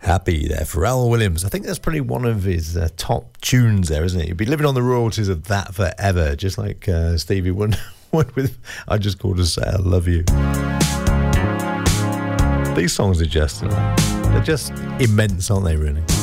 Happy there, Pharrell Williams. I think that's probably one of his top tunes there, isn't it? You'd be living on the royalties of that forever, just like Stevie Wonder would with I Just Called to Say I Love You. These songs are just, they're just immense, aren't they, really?